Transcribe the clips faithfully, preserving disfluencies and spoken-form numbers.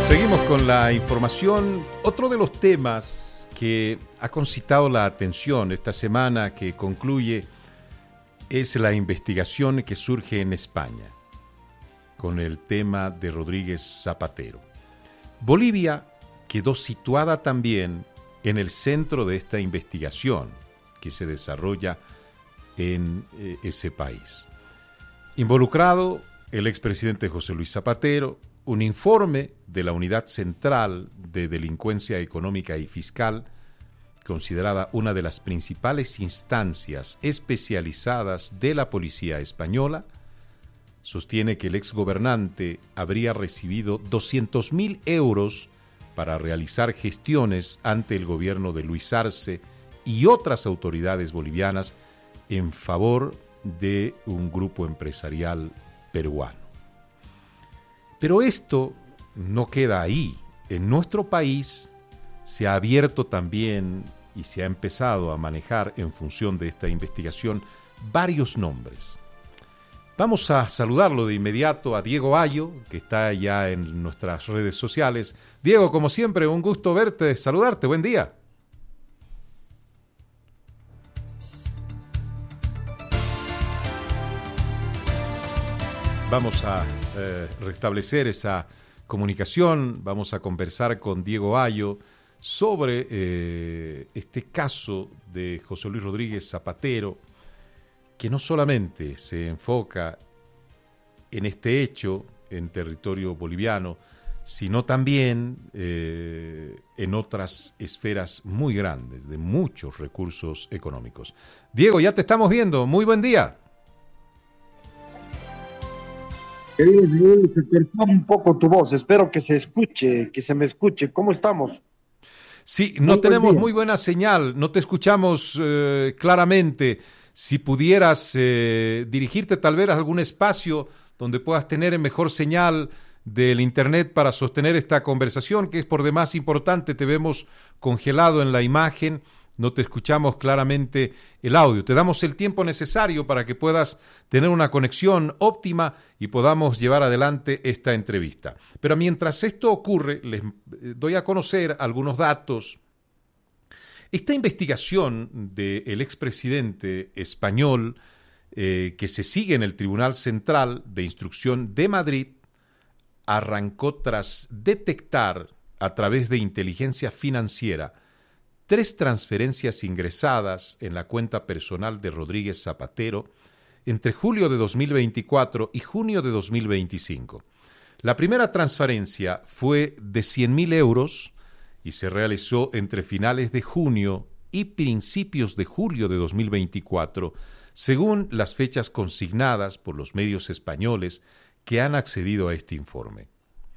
Seguimos con la información. Otro de los temas que ha concitado la atención esta semana que concluye es la investigación que surge en España con el tema de Rodríguez Zapatero. Bolivia quedó situada también en el centro de esta investigación que se desarrolla en eh, ese país. Involucrado el expresidente José Luis Zapatero, un informe de la Unidad Central de Delincuencia Económica y Fiscal, considerada una de las principales instancias especializadas de la policía española, sostiene que el exgobernante habría recibido doscientos mil euros para realizar gestiones ante el gobierno de Luis Arce y otras autoridades bolivianas en favor de un grupo empresarial peruano. Pero esto no queda ahí. En nuestro país se ha abierto también y se ha empezado a manejar en función de esta investigación varios nombres. Vamos a saludarlo de inmediato a Diego Ayo, que está ya en nuestras redes sociales. Diego, como siempre, un gusto verte, saludarte. Buen día. Vamos a eh, restablecer esa comunicación, vamos a conversar con Diego Ayo sobre eh, este caso de José Luis Rodríguez Zapatero, que no solamente se enfoca en este hecho en territorio boliviano, sino también eh, en otras esferas muy grandes, de muchos recursos económicos. Diego, ya te estamos viendo, muy buen día. Se cortó un poco tu voz, espero que se escuche, que se me escuche. ¿Cómo estamos? Sí, no muy tenemos muy buena señal, no te escuchamos eh, claramente. Si pudieras eh, dirigirte tal vez a algún espacio donde puedas tener mejor señal del internet para sostener esta conversación, que es por demás importante. Te vemos congelado en la imagen, no te escuchamos claramente el audio. Te damos el tiempo necesario para que puedas tener una conexión óptima y podamos llevar adelante esta entrevista. Pero mientras esto ocurre, les doy a conocer algunos datos. Esta investigación del expresidente español eh, que se sigue en el Tribunal Central de Instrucción de Madrid arrancó tras detectar a través de inteligencia financiera tres transferencias ingresadas en la cuenta personal de Rodríguez Zapatero entre julio de dos mil veinticuatro y junio de dos mil veinticinco. La primera transferencia fue de cien mil euros y se realizó entre finales de junio y principios de julio de dos mil veinticuatro, según las fechas consignadas por los medios españoles que han accedido a este informe.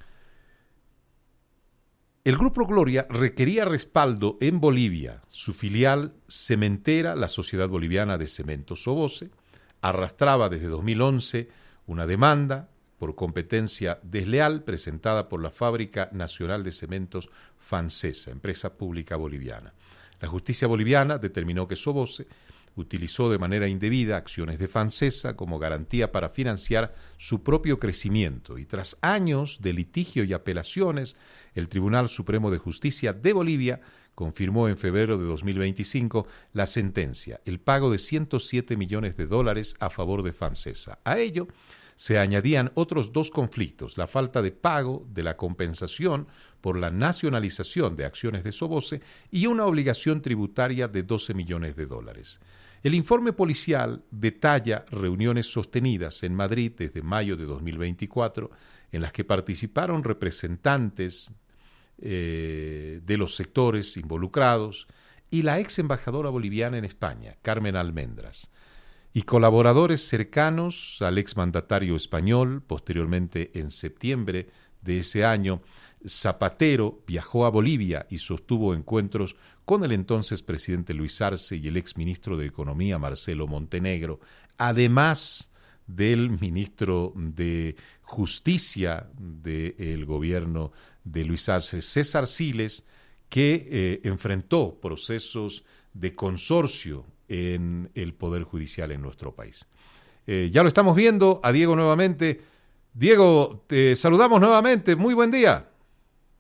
El Grupo Gloria requería respaldo en Bolivia. Su filial cementera, la Sociedad Boliviana de Cementos Soboce, arrastraba desde dos mil once una demanda por competencia desleal presentada por la Fábrica Nacional de Cementos Fancesa, empresa pública boliviana. La justicia boliviana determinó que Soboce utilizó de manera indebida acciones de Fancesa como garantía para financiar su propio crecimiento y tras años de litigio y apelaciones, el Tribunal Supremo de Justicia de Bolivia confirmó en febrero de dos mil veinticinco la sentencia, el pago de ciento siete millones de dólares a favor de Fancesa. A ello se añadían otros dos conflictos, la falta de pago de la compensación por la nacionalización de acciones de Soboce y una obligación tributaria de doce millones de dólares. El informe policial detalla reuniones sostenidas en Madrid desde mayo de dos mil veinticuatro, en las que participaron representantes eh, de los sectores involucrados y la ex embajadora boliviana en España, Carmen Almendras, y colaboradores cercanos al exmandatario español. Posteriormente, en septiembre de ese año, Zapatero viajó a Bolivia y sostuvo encuentros con el entonces presidente Luis Arce y el exministro de Economía Marcelo Montenegro, además del ministro de Justicia del gobierno de Luis Arce, César Siles, que eh, enfrentó procesos de consorcio en el Poder Judicial en nuestro país. Eh, ya lo estamos viendo a Diego nuevamente. Diego, te saludamos nuevamente. Muy buen día.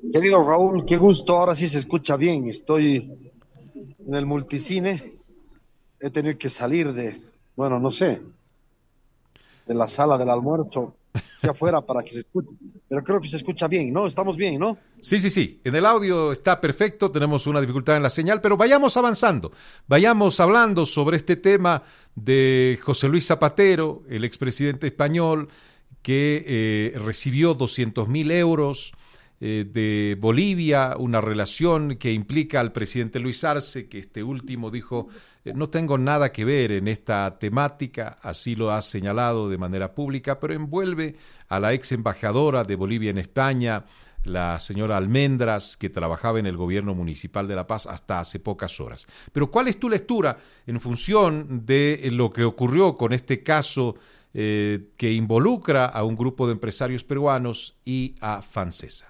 Querido Raúl, qué gusto, ahora sí se escucha bien. Estoy en el multicine, he tenido que salir de, bueno, no sé, de la sala del almuerzo aquí afuera para que se escuche, pero creo que se escucha bien, ¿no? Estamos bien, ¿no? Sí, sí, sí. En el audio está perfecto, tenemos una dificultad en la señal, pero vayamos avanzando. Vayamos hablando sobre este tema de José Luis Zapatero, el expresidente español, que eh, recibió doscientos mil euros eh, de Bolivia, una relación que implica al presidente Luis Arce, que este último dijo, eh, no tengo nada que ver en esta temática, así lo ha señalado de manera pública, pero envuelve a la ex embajadora de Bolivia en España, la señora Almendras, que trabajaba en el gobierno municipal de La Paz hasta hace pocas horas. Pero ¿cuál es tu lectura en función de lo que ocurrió con este caso eh, que involucra a un grupo de empresarios peruanos y a Fancesa?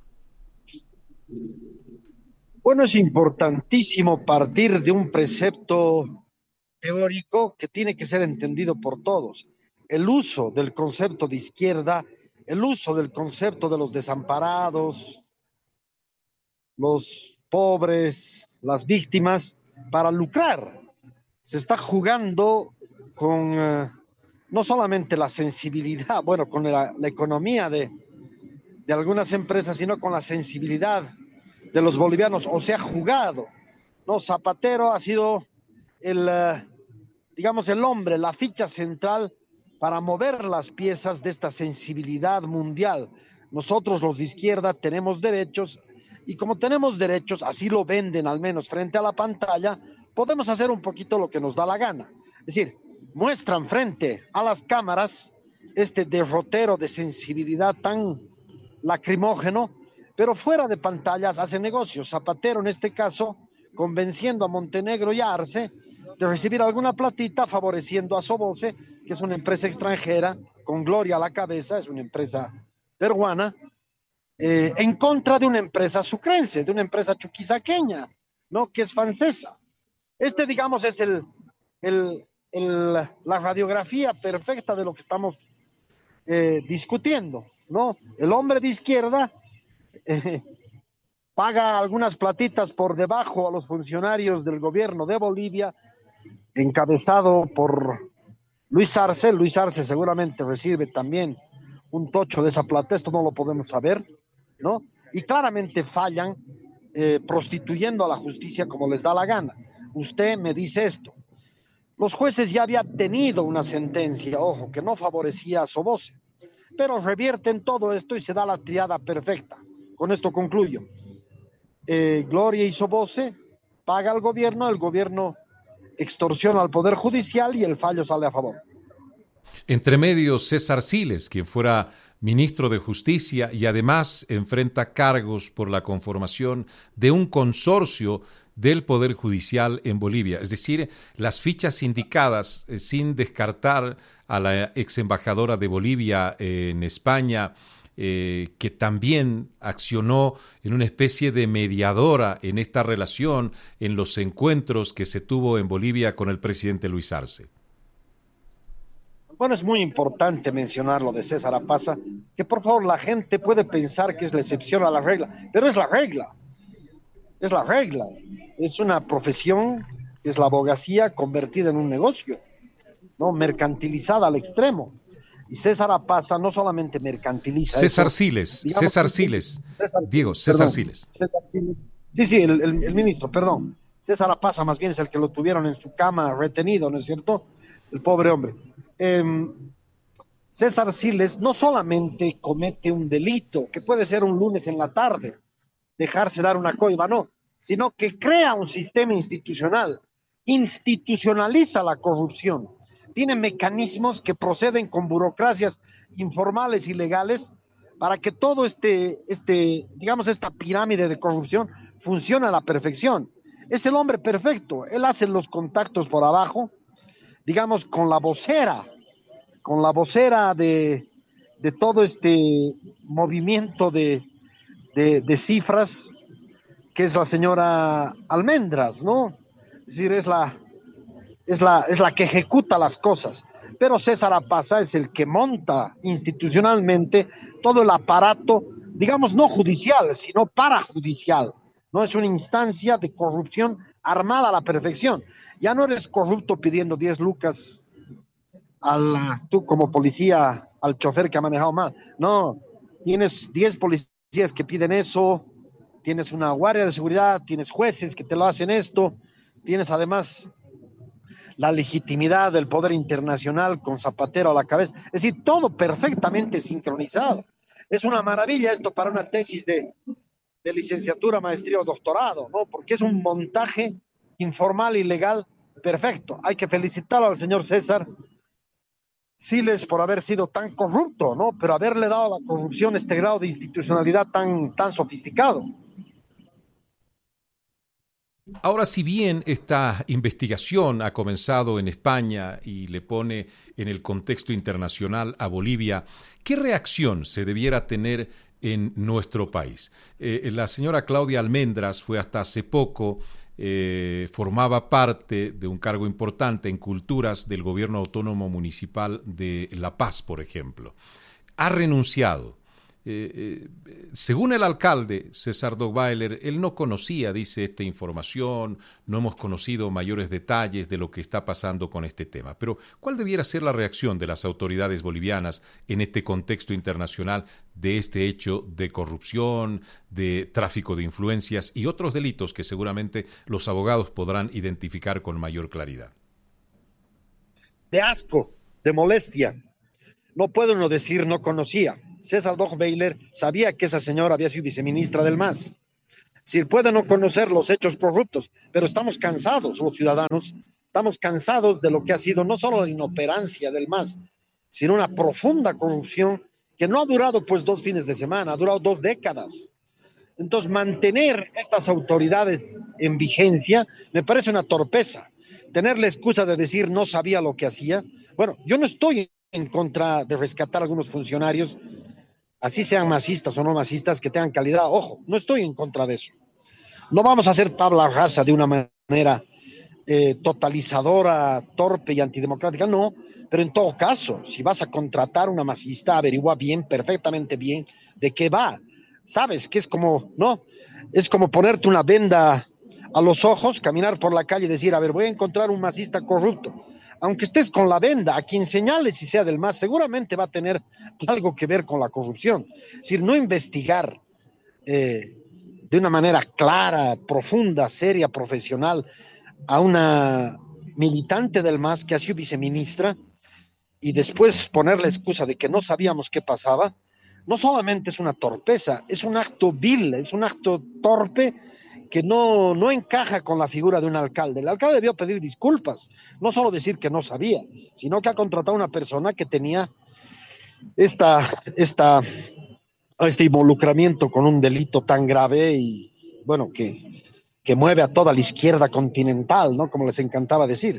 Bueno, es importantísimo partir de un precepto teórico que tiene que ser entendido por todos. El uso del concepto de izquierda, el uso del concepto de los desamparados, los pobres, las víctimas, para lucrar. Se está jugando con eh, no solamente la sensibilidad, bueno, con la, la economía de, de algunas empresas, sino con la sensibilidad de los bolivianos, o se ha jugado, ¿no? Zapatero ha sido el, eh, digamos, el hombre, la ficha central para mover las piezas de esta sensibilidad mundial. Nosotros los de izquierda tenemos derechos y como tenemos derechos, así lo venden al menos frente a la pantalla, podemos hacer un poquito lo que nos da la gana. Es decir, muestran frente a las cámaras este derrotero de sensibilidad tan lacrimógeno, pero fuera de pantallas hace negocios. Zapatero en este caso, convenciendo a Montenegro y a Arce de recibir alguna platita, favoreciendo a Soboce, que es una empresa extranjera, con Gloria a la cabeza, es una empresa peruana, eh, en contra de una empresa sucrense, de una empresa chuquisaqueña, ¿no? Que es francesa. Este, digamos, es el, el, el, la radiografía perfecta de lo que estamos eh, discutiendo, ¿no? El hombre de izquierda eh, paga algunas platitas por debajo a los funcionarios del gobierno de Bolivia, encabezado por Luis Arce. Luis Arce seguramente recibe también un tocho de esa plata, esto no lo podemos saber, ¿no? Y claramente fallan eh, prostituyendo a la justicia como les da la gana. Usted me dice esto. Los jueces ya habían tenido una sentencia, ojo, que no favorecía a Soboce, pero revierten todo esto y se da la triada perfecta. Con esto concluyo. Eh, Gloria y Soboce paga al gobierno, el gobierno extorsiona al Poder Judicial y el fallo sale a favor. Entre medio, César Siles, quien fuera ministro de Justicia y además enfrenta cargos por la conformación de un consorcio del Poder Judicial en Bolivia. Es decir, las fichas indicadas, eh, sin descartar a la ex embajadora de Bolivia eh, en España, eh, que también accionó en una especie de mediadora en esta relación, en los encuentros que se tuvo en Bolivia con el presidente Luis Arce. Bueno, es muy importante mencionar lo de César Apaza, que por favor la gente puede pensar que es la excepción a la regla, pero es la regla, es la regla, es una profesión, es la abogacía convertida en un negocio, ¿no? Mercantilizada al extremo. Y César Apaza no solamente mercantiliza César eso, Siles, digamos, César Siles, César, Diego, César perdón, Siles. César Siles. Sí, sí, el, el, el ministro, perdón. César Apaza más bien es el que lo tuvieron en su cama retenido, ¿no es cierto? El pobre hombre. Eh, César Siles no solamente comete un delito, que puede ser un lunes en la tarde, dejarse dar una coima, no, sino que crea un sistema institucional, institucionaliza la corrupción, tiene mecanismos que proceden con burocracias informales y legales para que todo este, este, digamos, esta pirámide de corrupción funcione a la perfección. Es el hombre perfecto, él hace los contactos por abajo, digamos, con la vocera, con la vocera de, de todo este movimiento de, de, de cifras, que es la señora Almendras, ¿no? Es decir, es la, es la, es la que ejecuta las cosas. Pero César Apaza es el que monta institucionalmente todo el aparato digamos, no judicial, sino parajudicial. No es una instancia de corrupción armada a la perfección. Ya no eres corrupto pidiendo diez lucas al, tú como policía, al chofer que ha manejado mal. No, tienes diez policías que piden eso, tienes una guardia de seguridad, tienes jueces que te lo hacen esto, tienes además la legitimidad del poder internacional con Zapatero a la cabeza. Es decir, todo perfectamente sincronizado. Es una maravilla esto para una tesis de, de licenciatura, maestría o doctorado, ¿no? Porque es un montaje informal y legal perfecto. Hay que felicitarlo al señor César Siles por haber sido tan corrupto, ¿no? Pero haberle dado a la corrupción este grado de institucionalidad tan, tan sofisticado. Ahora, si bien esta investigación ha comenzado en España y le pone en el contexto internacional a Bolivia, ¿qué reacción se debiera tener en nuestro país? Eh, la señora Claudia Almendras fue hasta hace poco, eh, formaba parte de un cargo importante en culturas del gobierno autónomo municipal de La Paz, por ejemplo. Ha renunciado. Eh, eh, según el alcalde, César Dogbailer, él no conocía, dice, esta información, no hemos conocido mayores detalles de lo que está pasando con este tema. Pero, ¿cuál debiera ser la reacción de las autoridades bolivianas en este contexto internacional de este hecho de corrupción, de tráfico de influencias y otros delitos que seguramente los abogados podrán identificar con mayor claridad? De asco, de molestia. No puede uno decir no conocía. César Dogbailer sabía que esa señora había sido viceministra del M A S. Si puede no conocer los hechos corruptos, pero estamos cansados, los ciudadanos, estamos cansados de lo que ha sido no solo la inoperancia del M A S, sino una profunda corrupción que no ha durado pues dos fines de semana, ha durado dos décadas. Entonces, mantener estas autoridades en vigencia me parece una torpeza. Tener la excusa de decir no sabía lo que hacía. Bueno, yo no estoy en contra de rescatar a algunos funcionarios, así sean masistas o no masistas, que tengan calidad. Ojo, no estoy en contra de eso. No vamos a hacer tabla rasa de una manera eh, totalizadora, torpe y antidemocrática, no. Pero en todo caso, si vas a contratar una masista, averigua bien, perfectamente bien, de qué va. Sabes que es como, ¿no? Es como ponerte una venda a los ojos, caminar por la calle y decir, a ver, voy a encontrar un masista corrupto. Aunque estés con la venda, a quien señales si sea del M A S, seguramente va a tener algo que ver con la corrupción. Es decir, no investigar eh, de una manera clara, profunda, seria, profesional a una militante del M A S que ha sido viceministra y después poner la excusa de que no sabíamos qué pasaba, no solamente es una torpeza, es un acto vil, es un acto torpe que no, no encaja con la figura de un alcalde. El alcalde debió pedir disculpas, no solo decir que no sabía, sino que ha contratado a una persona que tenía esta, esta, este involucramiento con un delito tan grave y, bueno, que, que mueve a toda la izquierda continental, ¿no? Como les encantaba decir.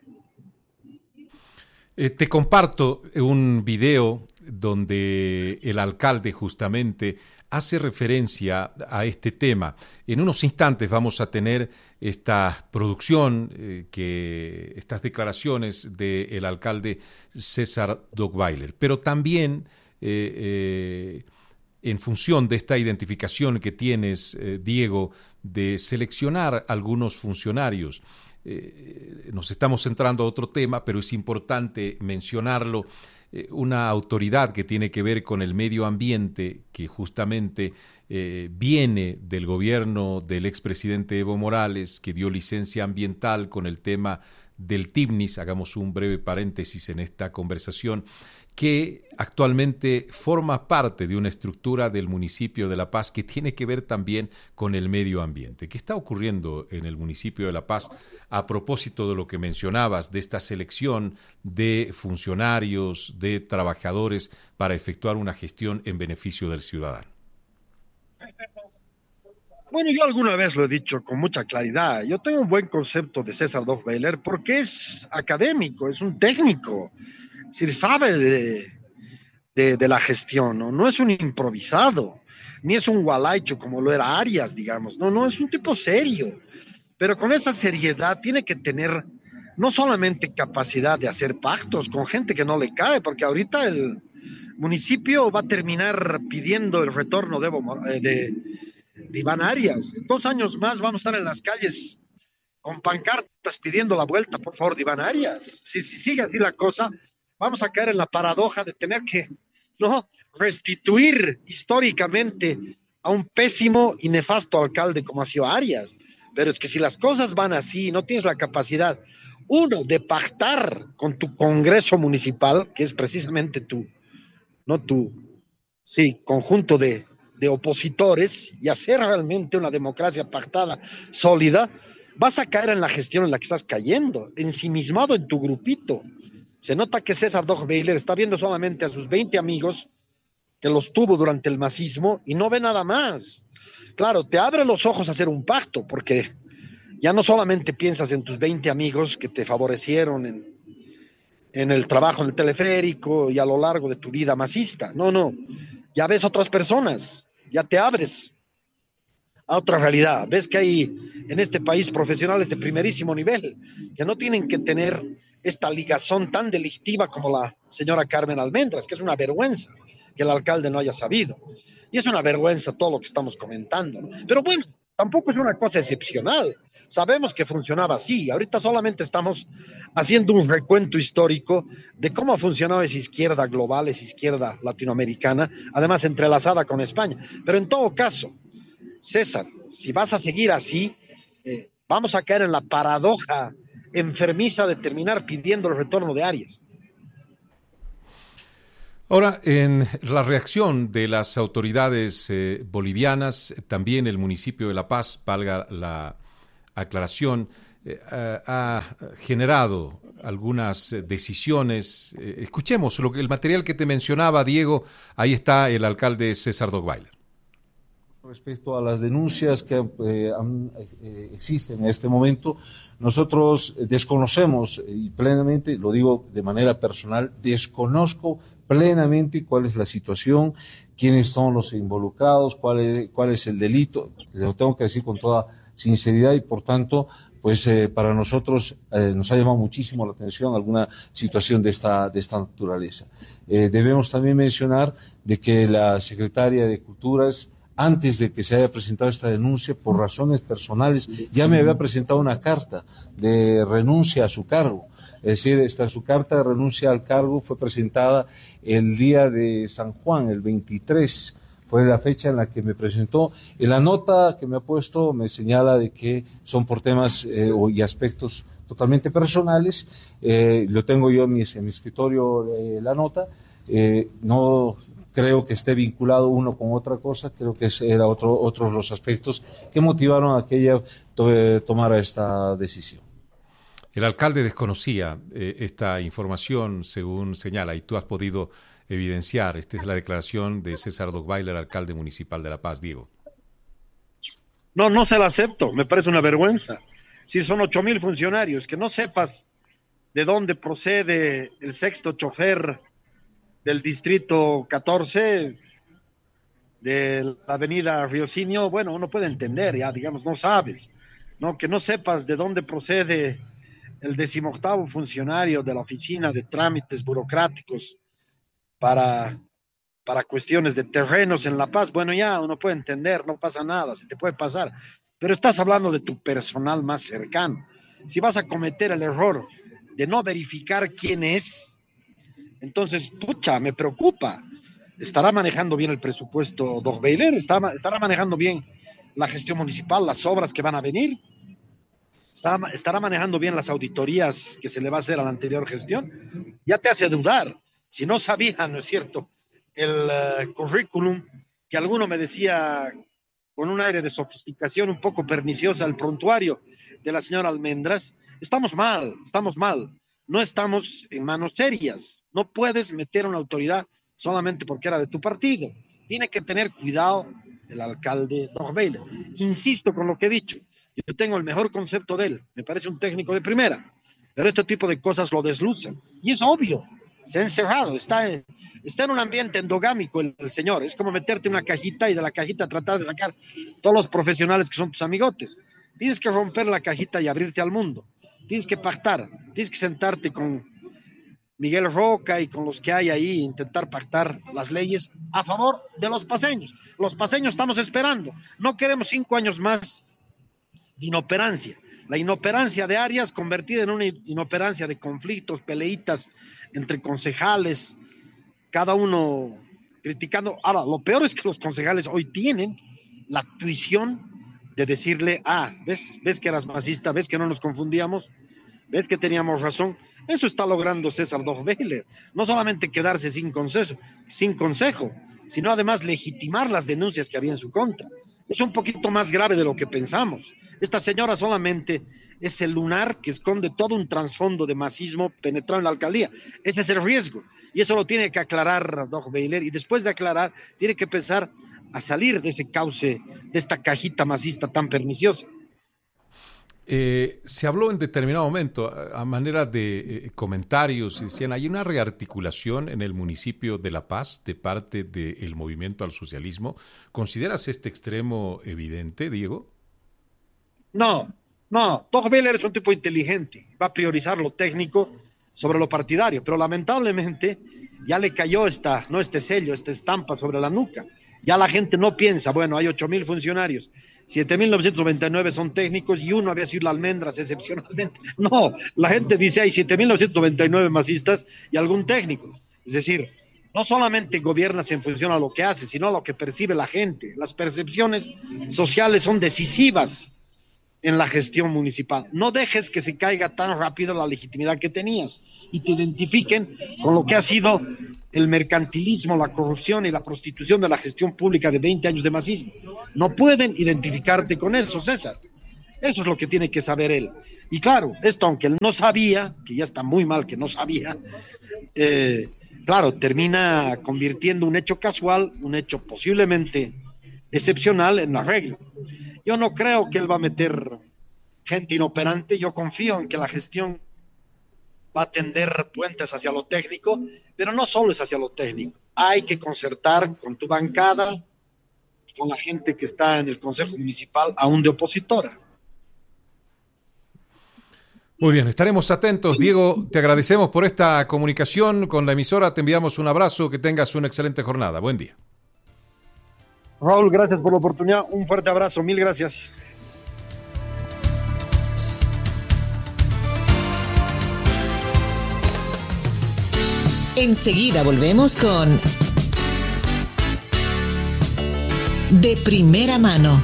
Eh, te comparto un video donde el alcalde justamente hace referencia a este tema. En unos instantes vamos a tener esta producción, eh, que, estas declaraciones del alcalde César Dogbailer, pero también eh, eh, en función de esta identificación que tienes, eh, Diego, de seleccionar algunos funcionarios. Eh, nos estamos centrando a otro tema, pero es importante mencionarlo. Una autoridad que tiene que ver con el medio ambiente, que justamente eh, viene del gobierno del expresidente Evo Morales, que dio licencia ambiental con el tema del TIBNIS, hagamos un breve paréntesis en esta conversación, que actualmente forma parte de una estructura del municipio de La Paz que tiene que ver también con el medio ambiente. ¿Qué está ocurriendo en el municipio de La Paz a propósito de lo que mencionabas, de esta selección de funcionarios, de trabajadores para efectuar una gestión en beneficio del ciudadano? Bueno, yo alguna vez lo he dicho con mucha claridad. Yo tengo un buen concepto de César Dogbailer porque es académico, es un técnico. Es decir, sabe de, de, de la gestión, ¿no? No es un improvisado, ni es un gualaicho como lo era Arias, digamos. No, no, es un tipo serio, pero con esa seriedad tiene que tener no solamente capacidad de hacer pactos con gente que no le cae, porque ahorita el, municipio va a terminar pidiendo el retorno de, Evo Mor- eh, de, de Iván Arias. En dos años más vamos a estar en las calles con pancartas pidiendo la vuelta, por favor, de Iván Arias. Si, si sigue así la cosa, vamos a caer en la paradoja de tener que no restituir históricamente a un pésimo y nefasto alcalde como ha sido Arias. Pero es que si las cosas van así, no tienes la capacidad, uno, de pactar con tu Congreso Municipal, que es precisamente tu, no tu, sí, conjunto de, de opositores, y hacer realmente una democracia pactada, sólida, vas a caer en la gestión en la que estás cayendo, ensimismado en tu grupito. Se nota que César Dogbeiler está viendo solamente a sus veinte amigos que los tuvo durante el masismo y no ve nada más. Claro, te abre los ojos a hacer un pacto, porque ya no solamente piensas en tus veinte amigos que te favorecieron en, en el trabajo en el teleférico y a lo largo de tu vida masista. No, no. Ya ves otras personas, ya te abres a otra realidad. Ves que hay en este país profesionales de primerísimo nivel que no tienen que tener esta ligazón tan delictiva como la señora Carmen Almendras, que es una vergüenza que el alcalde no haya sabido. Y es una vergüenza todo lo que estamos comentando. Pero bueno, tampoco es una cosa excepcional. Sabemos que funcionaba así. Ahorita solamente estamos haciendo un recuento histórico de cómo ha funcionado esa izquierda global, esa izquierda latinoamericana, además entrelazada con España. Pero en todo caso, César, si vas a seguir así, eh, vamos a caer en la paradoja enfermiza de terminar pidiendo el retorno de Arias. Ahora, en la reacción de las autoridades eh, bolivianas, también el municipio de La Paz, valga la aclaración, eh, ha generado algunas decisiones. Eh, escuchemos lo que, el material que te mencionaba, Diego. Ahí está el alcalde César Dogbeiler. Respecto a las denuncias que eh, han, eh, existen en este momento, nosotros desconocemos y plenamente, lo digo de manera personal, desconozco plenamente cuál es la situación, quiénes son los involucrados, cuál es, cuál es el delito. Lo tengo que decir con toda sinceridad y por tanto, pues eh, para nosotros eh, nos ha llamado muchísimo la atención alguna situación de esta, de esta naturaleza. Eh, debemos también mencionar de que la secretaria de Culturas, antes de que se haya presentado esta denuncia, por razones personales, ya me había presentado una carta de renuncia a su cargo. Es decir, esta, su carta de renuncia al cargo fue presentada el día de San Juan, el veintitrés, fue la fecha en la que me presentó. En la nota que me ha puesto me señala de que son por temas eh, y aspectos totalmente personales. Eh, lo tengo yo en mi, en mi escritorio, eh, la nota. Eh, no creo que esté vinculado uno con otra cosa, creo que era otro, otros los aspectos que motivaron a que ella to, tomara esta decisión. El alcalde desconocía eh, esta información, según señala, y tú has podido evidenciar. Esta es la declaración de César Dogbeiler, alcalde municipal de La Paz, Diego. No, no se la acepto, me parece una vergüenza. Si son ocho mil funcionarios, que no sepas de dónde procede el sexto chofer del distrito catorce de la avenida Riocinio, bueno, uno puede entender, ya digamos, no sabes, no, que no sepas de dónde procede el decimoctavo funcionario de la oficina de trámites burocráticos para, para cuestiones de terrenos en La Paz, bueno, ya uno puede entender, no pasa nada, se te puede pasar, pero estás hablando de tu personal más cercano. Si vas a cometer el error de no verificar quién es, entonces, pucha, me preocupa. ¿Estará manejando bien el presupuesto Dogbeiler? ¿Estará, ¿Estará manejando bien la gestión municipal, las obras que van a venir? ¿Estará, ¿Estará manejando bien las auditorías que se le va a hacer a la anterior gestión? Ya te hace dudar. Si no sabía, ¿no es cierto?, el uh, currículum que alguno me decía con un aire de sofisticación un poco perniciosa, el prontuario de la señora Almendras, estamos mal, estamos mal. No estamos en manos serias. No puedes meter a una autoridad solamente porque era de tu partido. Tiene que tener cuidado el alcalde Dogbeiler. Insisto con lo que he dicho. Yo tengo el mejor concepto de él. Me parece un técnico de primera. Pero este tipo de cosas lo deslucen. Y es obvio. Se ha encerrado. Está en, está en un ambiente endogámico el, el señor. Es como meterte en una cajita y de la cajita tratar de sacar todos los profesionales que son tus amigotes. Tienes que romper la cajita y abrirte al mundo. Tienes que pactar, tienes que sentarte con Miguel Roca y con los que hay ahí, intentar pactar las leyes a favor de los paceños. Los paceños estamos esperando. No queremos cinco años más de inoperancia. La inoperancia de Arias convertida en una inoperancia de conflictos, peleitas entre concejales, cada uno criticando. Ahora, lo peor es que los concejales hoy tienen la tuición de decirle, ah, ¿ves? ¿Ves que eras masista? ¿Ves que no nos confundíamos? ¿Ves que teníamos razón? Eso está logrando César Dogbeiler. No solamente quedarse sin consejo, sin consejo, sino además legitimar las denuncias que había en su contra. Es un poquito más grave de lo que pensamos. Esta señora solamente es el lunar que esconde todo un trasfondo de masismo penetrado en la alcaldía. Ese es el riesgo. Y eso lo tiene que aclarar Dogbeiler. Y después de aclarar, tiene que empezar a salir de ese cauce, de esta cajita masista tan perniciosa. Eh, se habló en determinado momento, a, a manera de eh, comentarios, decían, hay una rearticulación en el municipio de La Paz de parte del movimiento al socialismo. ¿Consideras este extremo evidente, Diego? No, no. Dogbeiler es un tipo inteligente, va a priorizar lo técnico sobre lo partidario, pero lamentablemente ya le cayó esta, no este sello, esta estampa sobre la nuca. Ya la gente no piensa, bueno, hay ocho mil funcionarios, siete mil novecientos noventa y nueve son técnicos y uno había sido la Almendras excepcionalmente. No, la gente dice hay siete mil novecientos noventa y nueve masistas y algún técnico. Es decir, no solamente gobiernas en función a lo que hace, sino a lo que percibe la gente. Las percepciones sociales son decisivas en la gestión municipal. No dejes que se caiga tan rápido la legitimidad que tenías y te identifiquen con lo que ha sido el mercantilismo, la corrupción y la prostitución de la gestión pública de veinte años de masismo. No pueden identificarte con eso, César. Eso es lo que tiene que saber él. Y claro, esto aunque él no sabía, que ya está muy mal que no sabía, eh, claro, termina convirtiendo un hecho casual, un hecho posiblemente excepcional en la regla. Yo no creo que él va a meter gente inoperante, yo confío en que la gestión va a tender puentes hacia lo técnico, pero no solo es hacia lo técnico. Hay que concertar con tu bancada, con la gente que está en el Consejo Municipal, aún de opositora. Muy bien, estaremos atentos. Diego, te agradecemos por esta comunicación con la emisora, te enviamos un abrazo, que tengas una excelente jornada. Buen día. Raúl, gracias por la oportunidad, un fuerte abrazo, mil gracias. Enseguida volvemos con De Primera Mano.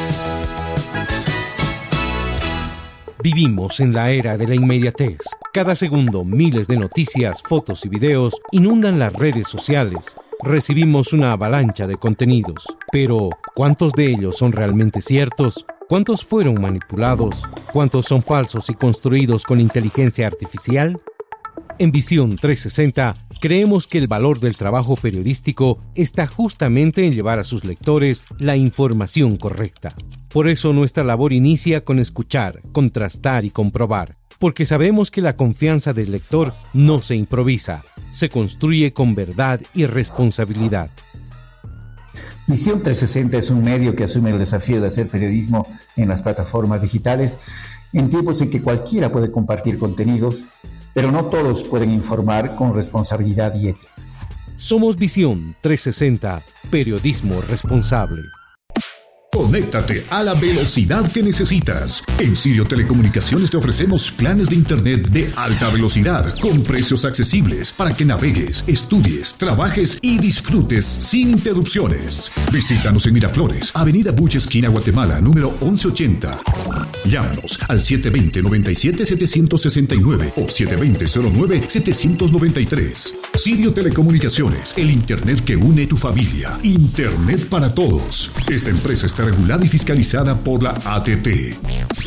Vivimos en la era de la inmediatez. Cada segundo, miles de noticias, fotos y videos inundan las redes sociales. Recibimos una avalancha de contenidos, pero ¿cuántos de ellos son realmente ciertos? ¿Cuántos fueron manipulados? ¿Cuántos son falsos y construidos con inteligencia artificial? En Visión trescientos sesenta, creemos que el valor del trabajo periodístico está justamente en llevar a sus lectores la información correcta. Por eso nuestra labor inicia con escuchar, contrastar y comprobar, porque sabemos que la confianza del lector no se improvisa, se construye con verdad y responsabilidad. Visión trescientos sesenta es un medio que asume el desafío de hacer periodismo en las plataformas digitales en tiempos en que cualquiera puede compartir contenidos, pero no todos pueden informar con responsabilidad y ética. Somos Visión trescientos sesenta, periodismo responsable. Conéctate a la velocidad que necesitas. En Sirio Telecomunicaciones te ofrecemos planes de internet de alta velocidad con precios accesibles para que navegues, estudies, trabajes y disfrutes sin interrupciones. Visítanos en Miraflores, Avenida Buche, esquina Guatemala, número once ochenta. Llámanos al siete dos cero, nueve siete, siete seis nueve o siete dos cero, cero nueve, siete nueve tres. Sirio Telecomunicaciones, el internet que une tu familia. Internet para todos. Esta empresa está regulada y fiscalizada por la A T T.